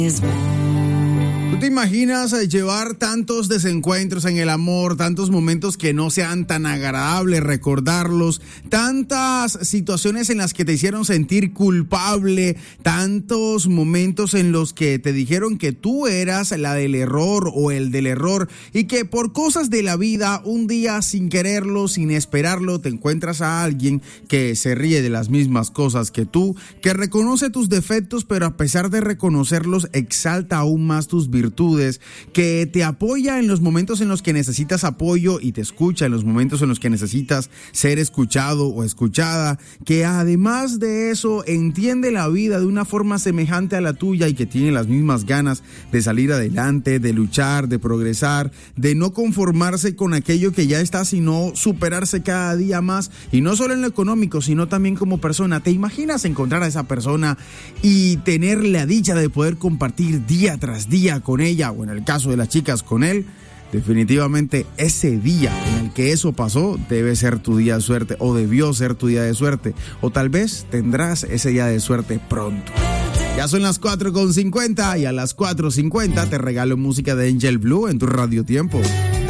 ¿Tú te imaginas llevar tantos desencuentros en el amor, tantos momentos que no sean tan agradables, recordarlos, tantas situaciones en las que te hicieron sentir culpable, tantos momentos en los que te dijeron que tú eras la del error o el del error y que por cosas de la vida, un día sin quererlo, sin esperarlo, te encuentras a alguien que se ríe de las mismas cosas que tú, que reconoce tus defectos, pero a pesar de reconocerlos, exalta aún más tus virtudes, que te apoya en los momentos en los que necesitas apoyo y te escucha en los momentos en los que necesitas ser escuchado o escuchada, que además de eso entiende la vida de una forma semejante a la tuya y que tiene las mismas ganas de salir adelante, de luchar, de progresar, de no conformarse con aquello que ya está, sino superarse cada día más, y no solo en lo económico, sino también como persona. ¿Te imaginas encontrar a esa persona y tener la dicha de poder compartir día tras día con ella, o en el caso de las chicas con él? Definitivamente ese día en el que eso pasó debe ser tu día de suerte, o debió ser tu día de suerte, o tal vez tendrás ese día de suerte pronto. Ya son las 4:50 y a las 4:50 te regalo música de Angel Blue en tu Radio Tiempo.